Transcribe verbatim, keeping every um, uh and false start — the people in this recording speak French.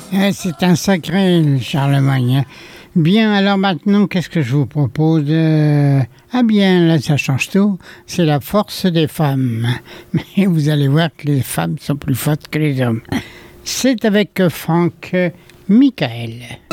Eh, c'est un sacré Charlemagne. Hein. Bien, alors maintenant, qu'est-ce que je vous propose euh... Ah bien, là, ça change tout. C'est la force des femmes. Mais vous allez voir que les femmes sont plus fortes que les hommes. C'est avec Franck Michael.